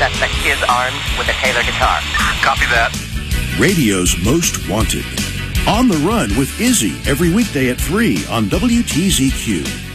suspect is armed with a Taylor guitar. Copy that. Radio's Most Wanted. On the Run with Izzy every weekday at 3 on WTZQ.